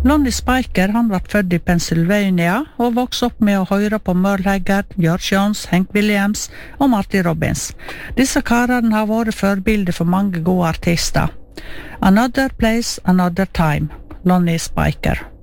Lonnie Spiker han var født i Pennsylvania og vokste opp med å høre på Merle Haggard, George Jones, Hank Williams og Marty Robbins. Disse karene har vært forbilder for mange gode artister. Another Place, Another Time, Lonnie Spiker.